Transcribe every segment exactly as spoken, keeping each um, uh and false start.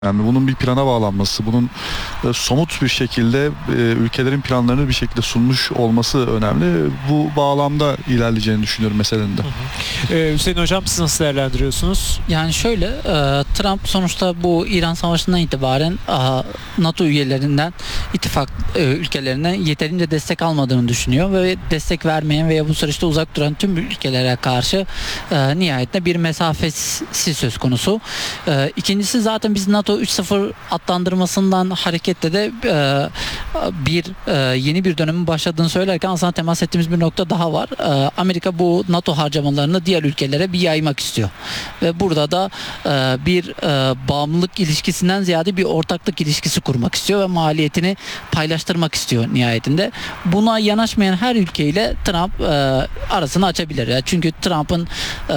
Yani bunun bir plana bağlanması, bunun e, somut bir şekilde e, ülkelerin planlarını bir şekilde sunmuş olması önemli. Bu bağlamda ilerleyeceğini düşünüyorum meselenin de. Hı hı. Ee, Hüseyin Hocam, siz nasıl değerlendiriyorsunuz? Yani şöyle, e, Trump sonuçta bu İran Savaşı'ndan itibaren e, NATO üyelerinden, ittifak e, ülkelerinden yeterince destek almadığını düşünüyor ve destek vermeyen veya bu süreçte uzak duran tüm ülkelere karşı e, nihayetinde bir mesafesi söz konusu. E, ikincisi, zaten biz NATO üç sıfır adlandırmasından hareketle de e, bir e, yeni bir dönemin başladığını söylerken aslında temas ettiğimiz bir nokta daha var. E, Amerika bu NATO harcamalarını diğer ülkelere bir yaymak istiyor. Ve burada da e, bir e, bağımlılık ilişkisinden ziyade bir ortaklık ilişkisi kurmak istiyor ve maliyetini paylaştırmak istiyor nihayetinde. Buna yanaşmayan her ülkeyle Trump e, arasını açabilir. Yani çünkü Trump'ın e,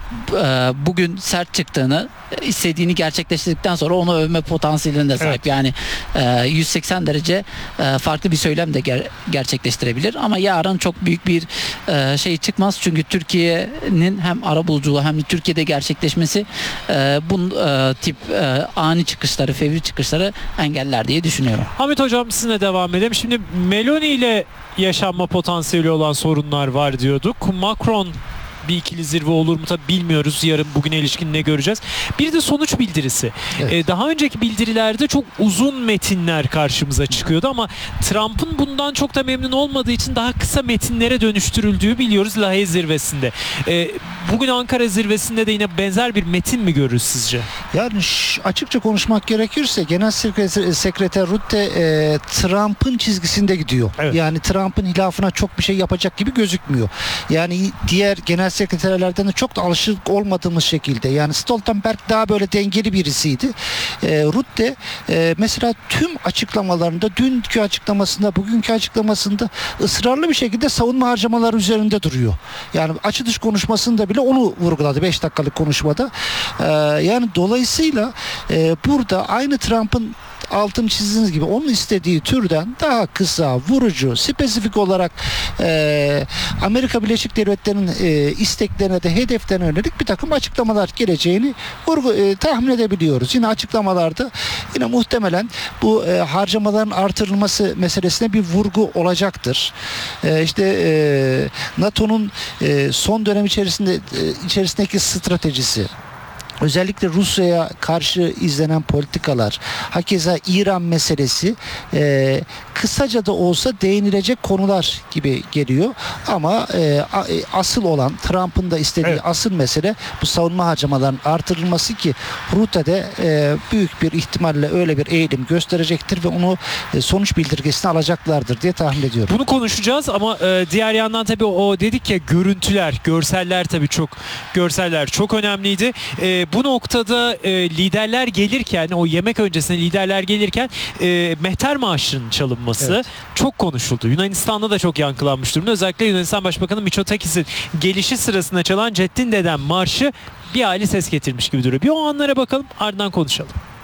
e, bugün sert çıktığını, istediğini gerçekleştirdikten sonra onu övme potansiyelinde sahip. Evet. Yani e, yüz seksen derece e, farklı bir söylem de ger- gerçekleştirebilir ama yarın çok büyük bir e, şey çıkmaz. Çünkü Türkiye'nin hem arabuluculuğu hem de Türkiye'de gerçekleşmesi e, bu e, tip e, ani çıkışları, fevri çıkışları engeller diye düşünüyorum. Hamit Hocam, sizinle devam edelim. Şimdi Meloni ile yaşanma potansiyeli olan sorunlar var diyorduk. Macron bir ikili zirve olur mu tabi bilmiyoruz. Yarın bugüne ilişkin ne göreceğiz. Bir de sonuç bildirisi. Evet. Ee, daha önceki bildirilerde çok uzun metinler karşımıza çıkıyordu ama Trump'ın bundan çok da memnun olmadığı için daha kısa metinlere dönüştürüldüğü biliyoruz Lahey zirvesinde. Ee, bugün Ankara zirvesinde de yine benzer bir metin mi görürüz sizce? Yani ş- açıkça konuşmak gerekirse Genel Sekreter, Sekreter Rutte e, Trump'ın çizgisinde gidiyor. Evet. Yani Trump'ın hilafına çok bir şey yapacak gibi gözükmüyor. Yani diğer genel sekreterlerden de çok da alışık olmadığımız şekilde. Yani Stoltenberg daha böyle dengeli birisiydi. E, Rutte e, mesela tüm açıklamalarında, dünkü açıklamasında, bugünkü açıklamasında ısrarlı bir şekilde savunma harcamaları üzerinde duruyor. Yani açılış konuşmasında bile onu vurguladı beş dakikalık konuşmada. E, yani dolayısıyla e, burada aynı Trump'ın altını çizdiğiniz gibi onun istediği türden daha kısa, vurucu, spesifik olarak e, Amerika Birleşik Devletleri'nin e, isteklerine de hedeflerine yönelik bir takım açıklamalar geleceğini vurgu, e, tahmin edebiliyoruz. Yine açıklamalarda yine muhtemelen bu e, harcamaların artırılması meselesine bir vurgu olacaktır. E, işte e, NATO'nun e, son dönem içerisinde e, içerisindeki stratejisi, özellikle Rusya'ya karşı izlenen politikalar, hakeza İran meselesi e, kısaca da olsa değinilecek konular gibi geliyor. Ama e, a, e, asıl olan Trump'ın da istediği Evet. asıl mesele bu savunma harcamalarının artırılması ki Rutte'de e, büyük bir ihtimalle öyle bir eğilim gösterecektir ve onu e, sonuç bildirgesine alacaklardır diye tahmin ediyorum. Bunu konuşacağız ama e, diğer yandan tabii o dedik ya, görüntüler, görseller tabii çok görseller çok önemliydi. E, bu noktada e, liderler gelirken, o yemek öncesinde liderler gelirken e, mehter maaşının çalınması Evet. çok konuşuldu. Yunanistan'da da çok yankılanmış durumda. Özellikle Yunanistan Başbakanı Mitsotakis'in gelişi sırasında çalan Ceddin Deden marşı bir hali ses getirmiş gibi duruyor. Bir o anlara bakalım, ardından konuşalım.